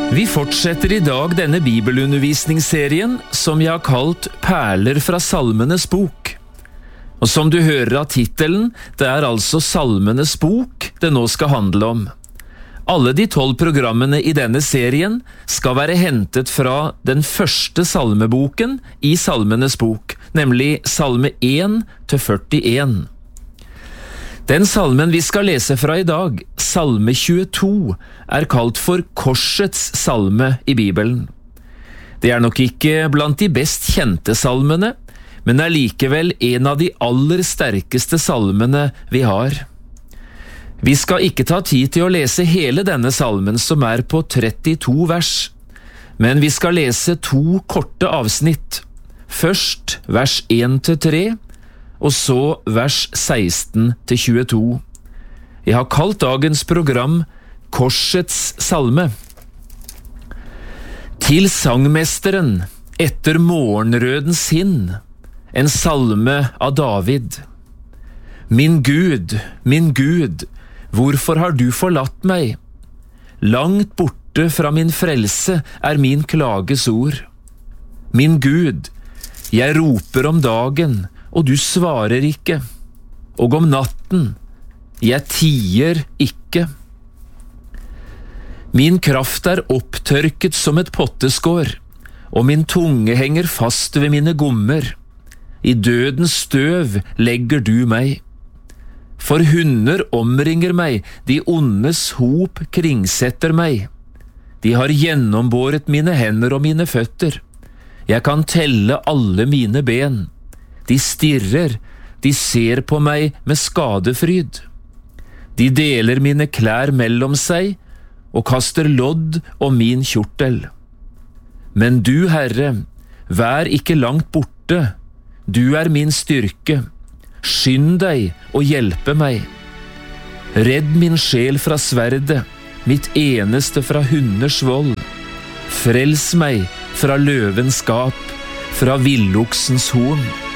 Vi fortsetter i dag denne bibelundervisningsserien som jeg har kalt Perler fra Salmenes bok. Og som du hører av titelen, det er altså Salmenes bok det nå skal handle om. Alle de 12 programmene i denne serien skal være hentet fra den første salmeboken i Salmenes bok, nemlig Salme 1 til 41. Den salmen vi skal lese fra i dag, Salme 22, er kalt for Korsets salme i Bibelen. Det er nok ikke blant de best kjente salmene, men er likevel en av de aller sterkeste salmene vi har. Vi skal ikke ta tid til å lese hele denne salmen som er på 32 vers, men vi skal lese 2 korte avsnitt. Først vers 1-3, og så vers 16-22. Jeg har kalt dagens program Korsets salme. Til sangmesteren etter morgenrødens hinn, en salme av David. Min Gud, hvorfor har du forlatt meg? Langt borte fra min frelse er min klages ord. Min Gud, jeg roper om dagen, og du svarer ikke, og om natten, jeg tier ikke. Min kraft er opptørket som et potteskår, og min tunge henger fast ved mine gommer. I dødens støv legger du meg. For hunder omringer meg, de ondes hop kringsetter meg. De har gjennombåret mine hender og mine føtter. Jeg kan telle alle mine ben. De stirrer, de ser på meg med skadefryd. De deler mine klær mellom seg og kaster lodd om min kjortel. Men du, Herre, vær ikke langt borte. Du er min styrke. Skynd deg og hjelpe meg. Redd min sjel fra sverdet, mitt eneste fra hunders vold. Frels meg fra løvens gap, fra villoksens horn.